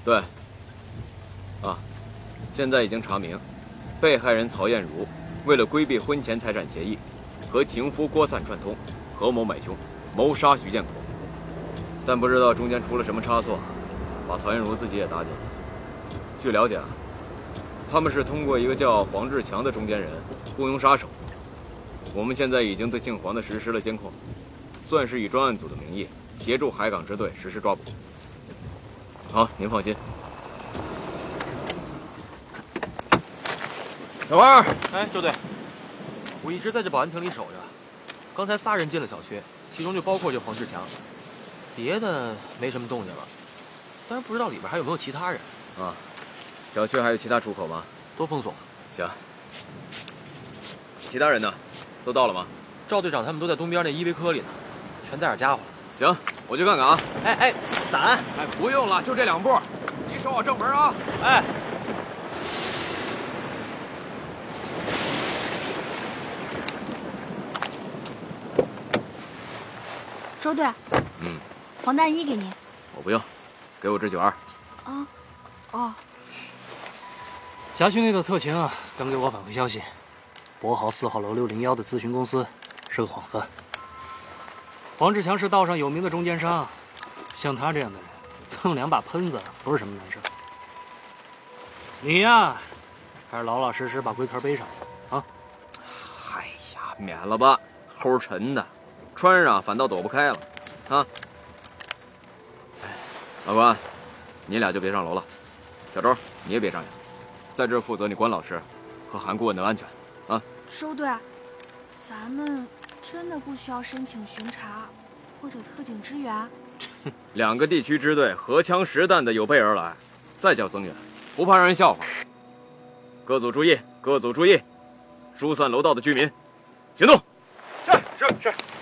对。啊，现在已经查明，被害人曹艳茹为了规避婚前财产协议，和情夫郭灿串通，合谋买凶，谋杀徐建国。但不知道中间出了什么差错，把曹艳茹自己也打死了。据了解啊，他们是通过一个叫黄志强的中间人雇佣杀手。我们现在已经对姓黄的实施了监控，算是以专案组的名义协助海港支队实施抓捕。好，您放心。小王， 哎，周队，我一直在这保安亭里守着。刚才3人进了小区，其中就包括这黄志强，别的没什么动静了。但是不知道里边还有没有其他人啊？小区还有其他出口吗？ 都封锁了。 行。其他人呢？都到了吗？ 赵队长他们都在东边那依维柯里呢，全带着家伙了。 行，我去看看啊。 哎，伞。 哎，不用了，就这2步。你守好正门啊。 哎。 周队。防弹衣给您。 我不用，给我支92。 啊，哦。 辖区内的特勤啊，刚给我反馈消息，博豪4号楼601的咨询公司是个幌子。黄志强是道上有名的中间商，像他这样的人，弄2把喷子不是什么难事。你呀，还是老老实实把龟壳背上啊！ 哎呀，免了吧，齁沉的，穿上反倒躲不开了，啊！老关，你俩就别上楼了，小周你也别上去，在这儿负责你关老师和韩顾问的安全，啊！ 周队，咱们真的不需要申请巡查或者特警支援 ？2个地区支队荷枪实弹的有备而来，再叫增援，不怕让人笑话。各组注意，各组注意，疏散楼道的居民，行动！ 是。